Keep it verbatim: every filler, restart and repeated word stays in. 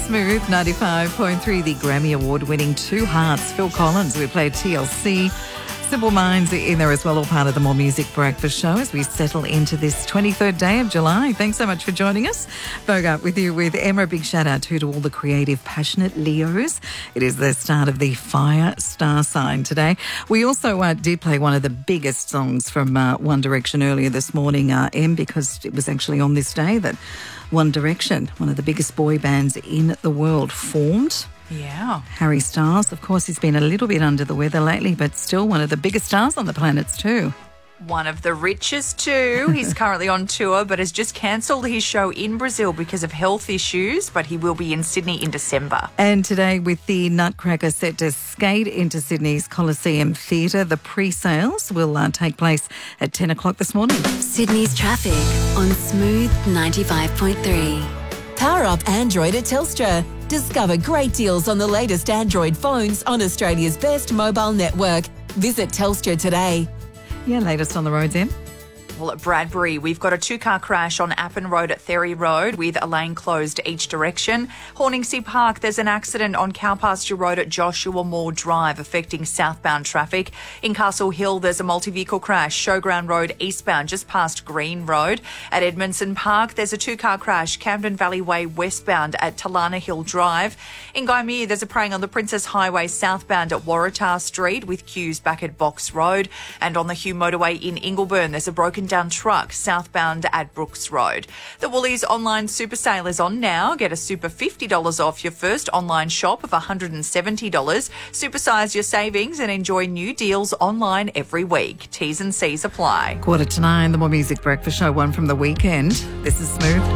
Smooth ninety-five point three, the Grammy Award-winning Two Hearts, Phil Collins. We played T L C, Simple Minds in there as well, all part of the More Music Breakfast show as we settle into this twenty-third day of July. Thanks so much for joining us. Bogart with you with Emma. A big shout out too to all the creative, passionate Leos. It is the start of the fire star sign today. We also uh, did play one of the biggest songs from uh, One Direction earlier this morning, uh, Em, because it was actually on this day that One Direction, one of the biggest boy bands in the world, formed. Yeah. Harry Styles, of course, he's been a little bit under the weather lately, but still one of the biggest stars on the planet too. One of the richest too. He's currently on tour but has just cancelled his show in Brazil because of health issues, but he will be in Sydney in December. And today, with the Nutcracker set to skate into Sydney's Coliseum Theatre, the pre-sales will uh, take place at ten o'clock this morning. Sydney's traffic on Smooth ninety-five point three. Power up Android at Telstra. Discover great deals on the latest Android phones on Australia's best mobile network. Visit Telstra today. Yeah, latest on the roads, Em. Well, at Bradbury, we've got a two-car crash on Appin Road at Ferry Road with a lane closed each direction. Horningsea Park, there's an accident on Cowpasture Road at Joshua Moore Drive affecting southbound traffic. In Castle Hill, there's a multi-vehicle crash, Showground Road eastbound just past Green Road. At Edmondson Park, there's a two-car crash, Camden Valley Way westbound at Talana Hill Drive. In Gymea, there's a praying on the Princess Highway southbound at Waratah Street with queues back at Box Road. And on the Hugh Motorway in Ingleburn, there's a broken down truck southbound at Brooks Road. The Woolies online super sale is on now. Get a super fifty dollars off your first online shop of one hundred seventy dollars. Supersize your savings and enjoy new deals online every week. T's and C's apply. Quarter to nine, the More Music Breakfast show, one from the weekend. This is Smooth.